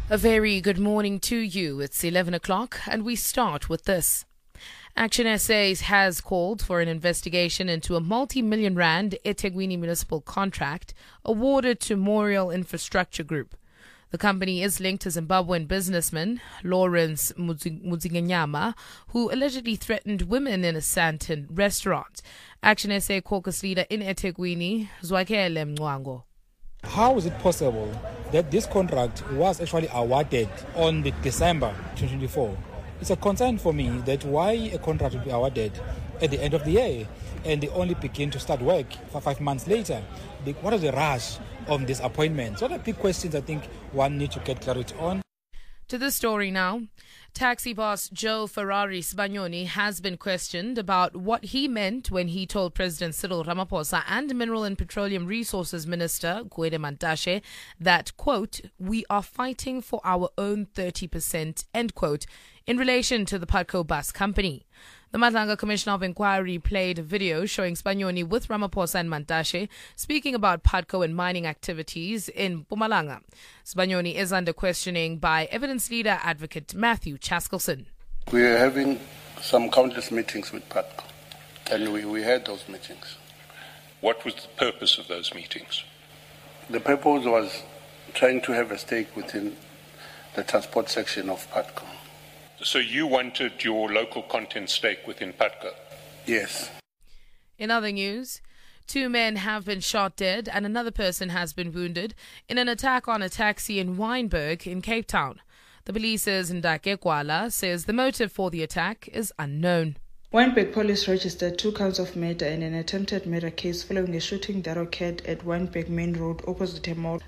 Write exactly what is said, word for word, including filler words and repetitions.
A very good morning to you. It's eleven o'clock and we start with this. Action S A has called for an investigation into a multi-million rand eThekwini municipal contract awarded to Memorial Infrastructure Group. The company is linked to Zimbabwean businessman Lawrence Mudzigenyama, who allegedly threatened women in a Sandton restaurant. Action S A caucus leader in eThekwini, Zwakele Mngwango. How is it possible that this contract was actually awarded on the December twenty twenty-four? It's a concern for me that why a contract will be awarded at the end of the year and they only begin to start work for five months later. The, what is the rush of this appointment? So, the big questions I think one needs to get clarity on. To the story now. Taxi boss Joe Ferrari Sbagnoni has been questioned about what he meant when he told President Cyril Ramaphosa and Mineral and Petroleum Resources Minister Gwede Mantashe that, quote, we are fighting for our own thirty percent, end quote, in relation to the Putco bus company. The Madlanga Commissioner of Inquiry played a video showing Sbagnoni with Ramaphosa and Mantashe speaking about Putco and mining activities in Mpumalanga. Sbagnoni is under questioning by evidence leader advocate Matthew Chaskelson. We are having some countless meetings with Putco, and we, we had those meetings. What was the purpose of those meetings? The purpose was trying to have a stake within the transport section of Putco. So you wanted your local content stake within Putco? Yes. In other news, two men have been shot dead and another person has been wounded in an attack on a taxi in Wynberg in Cape Town. The police's Ndake Kwala says the motive for the attack is unknown. Wynberg police registered two counts of murder in an attempted murder case following a shooting that occurred at Wynberg Main Road opposite a mall.